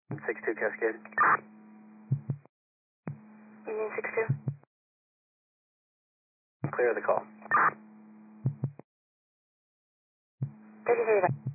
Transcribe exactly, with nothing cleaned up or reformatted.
six two Cascade. Union six two. Clear the call. thirty-three.